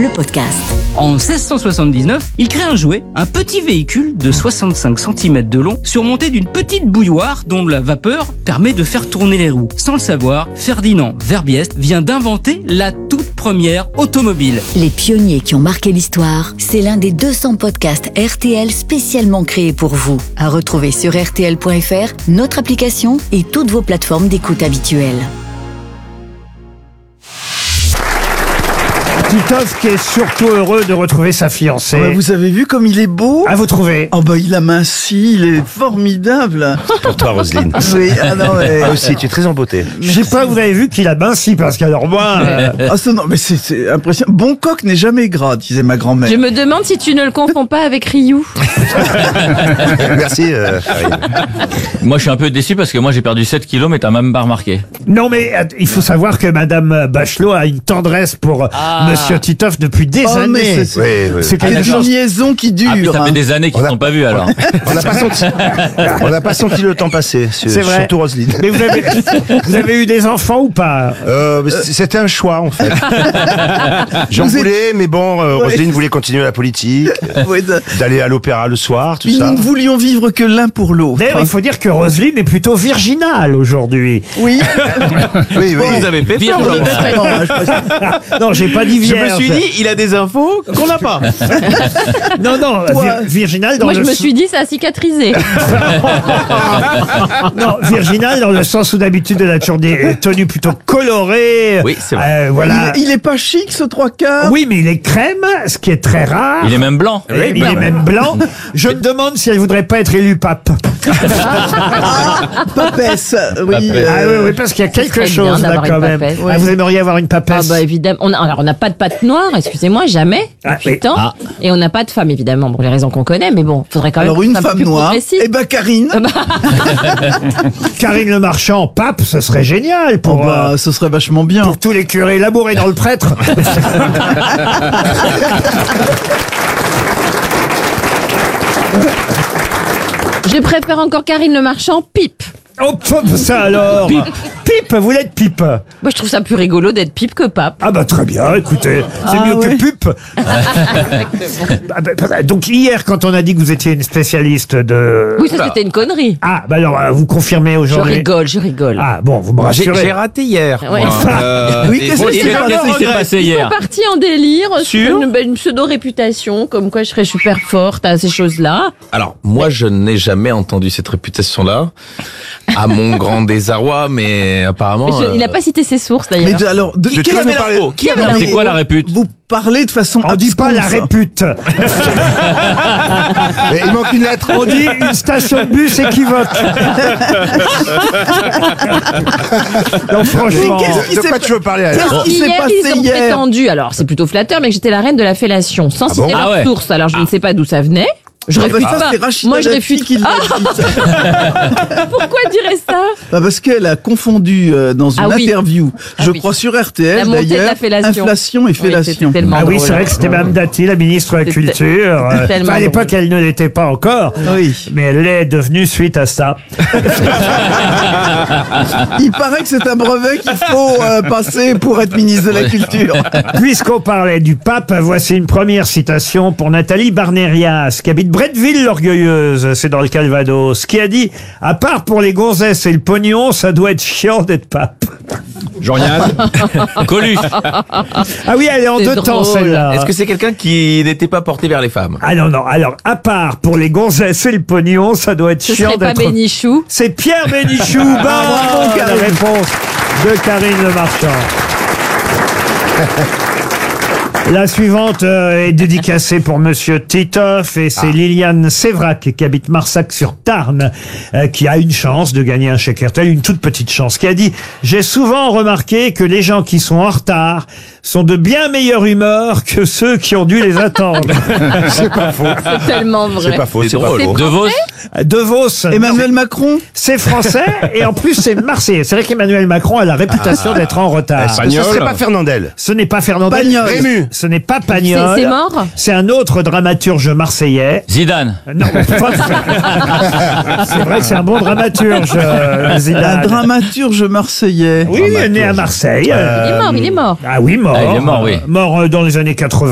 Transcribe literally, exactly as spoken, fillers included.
le podcast. En seize cent soixante-dix-neuf, il crée un jouet, un petit véhicule de soixante-cinq centimètres de long, surmonté d'une petite bouilloire dont la vapeur permet de faire tourner les roues. Sans le savoir, Ferdinand Verbiest vient d'inventer la toute première automobile. Les pionniers qui ont marqué l'histoire, c'est l'un des deux cents podcasts R T L spécialement créés pour vous. À retrouver sur R T L point F R, notre application et toutes vos plateformes d'écoute habituelles. Titoff qui est surtout heureux de retrouver sa fiancée. Ah bah, vous avez vu comme il est beau? À vous trouver. Oh bah il a minci, il est formidable. Pour toi, Roselyne. Oui, ah non mais... Toi aussi, tu es très en beauté. Je sais pas, vous avez vu qu'il a minci parce qu'alors moi... euh, Ah ça, non mais c'est, c'est impressionnant. Bon coq n'est jamais gras, disait ma grand-mère. Je me demande si tu ne le confonds pas avec Ryu. Merci, euh, Karine. Moi, je suis un peu déçu parce que moi, j'ai perdu sept kilos, mais t'as même pas remarqué. Non mais euh, il faut savoir que Madame Bachelot a une tendresse pour Ah. Monsieur Titoff depuis des Oh, mais années. c'est, c'est, Oui, oui. C'est c'est quelque une chose. liaison qui dure. Ah, puis ça hein. fait des années qu'ils On ne a- sont pas vus, alors. On n'a pas senti, on n'a pas senti le temps passer, sur- C'est vrai. surtout Roselyne. Mais vous avez, vous avez eu des enfants ou pas? Euh, mais c- c'était un choix, en fait. J'en Vous êtes- voulais, mais bon, euh, Roselyne voulait continuer la politique, Oui, ça- d'aller à l'opéra le soir, tout Puis ça. nous ne voulions vivre que l'un pour l'autre. D'ailleurs, il faut dire que Roselyne est plutôt virginale aujourd'hui. Oui. Oui, oui. Vous avez fait Vire peur, le Laurent. Non, je- Non, j'ai pas dit Je vierge. me suis dit, il a des infos qu'on n'a pas. Non, non, Toi- vir- virginale dans Moi, le je me sens- suis dit, ça a cicatrisé. Non, virginale dans le sens où d'habitude elle a toujours des tenues plutôt colorées. Oui, c'est vrai. Euh, voilà. il, il est pas chic ce trois quarts. Oui, mais il est crème, ce qui est très rare. Il est même blanc. Et il est même blanc. Je me demande si elle voudrait pas être élue pape. Papesse. Oui. Papesse. euh, Ah oui, oui, parce qu'il y a quelque serait chose bien là d'avoir quand une même. papesse. Ah, vous aimeriez avoir une Ah papesse? bah évidemment. On a, alors on n'a pas de patte noire, excusez-moi, jamais. Ah, Depuis oui. le temps. Ah. Et on n'a pas de femme, évidemment, pour les raisons qu'on connaît. Mais bon, faudrait quand même Alors une un peu femme plus noire. progressif. Eh ben Karine. Ah bah, Karine Le Marchand, pape, ce serait génial Oh pour, bah, euh, ce serait vachement bien. pour tous les curés labourés dans le prêtre. je préfère encore Karine Le Marchand, pipe. Oh, pop, ça alors. Pipe, vous l'êtes pipe. Moi, je trouve ça plus rigolo d'être pipe que pape. Ah bah très bien, écoutez, c'est Ah mieux ouais. que pupe. Ah bah, bah, donc hier, quand on a dit que vous étiez une spécialiste de... Oui, ça c'était une connerie. Ah, bah alors, euh, vous confirmez Je aujourd'hui. rigole, je rigole. Ah bon, vous me J'ai rassurez. j'ai raté hier. Ouais. moi. Euh, Oui, et- qu'est-ce et- qui s'est et- passé et- Qu'est-ce qui s'est regrette. passé Ils hier? sont partis en délire sur Sur une, une pseudo-réputation, comme quoi je serais super forte à ces choses-là. Alors, moi, je n'ai jamais entendu cette réputation-là, à mon grand désarroi, mais apparemment... Mais je- euh, il n'a pas cité ses sources Mais d'ailleurs. de- alors, de, de quelle qui avait info l'info Qui avait avait l'info C'est quoi la répute? Vous parlez de façon On dit pas la absconse. répute. Mais il manque une lettre. On dit une station de bus équivoque. Non, franchement. Mais qu'est-ce De, qui de s'est quoi pa- tu veux parler, alors? Qu'est-ce qui s'est Hier, passé ils ont hier prétendu, alors c'est plutôt flatteur, mais que j'étais la reine de la fellation, sans Ah citer bon leur Ah ouais. source. Alors je ne sais pas d'où ça venait. Je Ah bah réfute ça, pas. c'est Rachida Moi, je Dati réfute. qui l'a Ah, dit. pourquoi dirais ça Bah parce qu'elle a confondu euh, dans une Ah oui. interview, Ah je oui. crois sur R T La L montée de la d'ailleurs, fellation. inflation et Oui, fellation. c'était tellement Ah oui, drôle. c'est vrai que c'était Mme Dati, la ministre de la C'était- Culture. Euh, tellement enfin, à l'époque, drôle. elle ne l'était pas encore. Oui. Mais elle l'est devenue suite à ça. Il paraît que c'est un brevet qu'il faut euh, passer pour être ministre de la Culture. Puisqu'on parlait du pape, voici une première citation pour Nathalie Barnérias, qui habite Bretteville, l'Orgueilleuse, c'est dans le Calvados, qui a dit « À part pour les gonzesses et le pognon, ça doit être chiant d'être pape. Jean-Yann, » Coluche. Ah oui, elle est en C'est deux drôle. temps, celle-là. est-ce que c'est quelqu'un qui n'était pas porté vers les femmes? Ah non, non, alors, à part pour les gonzesses et le pognon, ça doit être Ce chiant serait pas d'être... Bénichou. C'est Pierre Bénichou. Bonne Bravo, Karine. réponse de Karine Le Marchand. La suivante euh, est dédicacée pour Monsieur Titoff et c'est Liliane Sévrac qui habite Marsac-sur-Tarn euh, qui a une chance de gagner un chèque R T L, une toute petite chance, qui a dit « J'ai souvent remarqué que les gens qui sont en retard sont de bien meilleure humeur que ceux qui ont dû les attendre. C'est pas faux. C'est tellement vrai. C'est pas faux, C'est c'est pas drôle. faux. De Vos. » De Vos. Emmanuel Macron. C'est français et en plus c'est marseillais. C'est vrai qu'Emmanuel Macron a la réputation d'être en retard. Ce serait pas Fernandel. Ce n'est pas Fernandel. Pagnol. Rému. Ce n'est pas C'est Pagnol. c'est mort. C'est un autre dramaturge marseillais. Zidane. Non, pas- c'est vrai que c'est un bon dramaturge, euh, Un Zidane. dramaturge marseillais. Oui, né à Marseille. Il est mort, il est mort. Ah oui, mort. Ah, il est mort, oui. Mort euh, dans les années quatre-vingts.